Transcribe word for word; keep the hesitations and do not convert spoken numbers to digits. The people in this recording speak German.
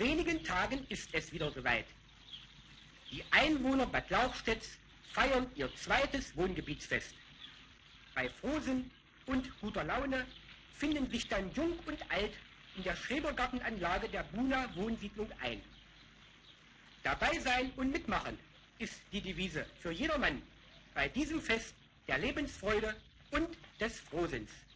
wenigen Tagen ist es wieder soweit. Die Einwohner Bad Lauchstädts feiern ihr zweites Wohngebietsfest. Bei Frohsinn und guter Laune finden sich dann Jung und Alt in der Schrebergartenanlage der Buna Wohnsiedlung ein. Dabei sein und mitmachen ist die Devise für jedermann bei diesem Fest der Lebensfreude und des Frohsinns.